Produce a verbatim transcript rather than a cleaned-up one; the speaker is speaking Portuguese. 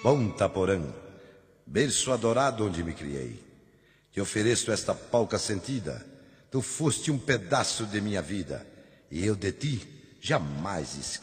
Ponta Porã, berço adorado onde me criei. Te ofereço esta polca sentida, tu foste um pedaço de minha vida, e eu de ti jamais esqueci.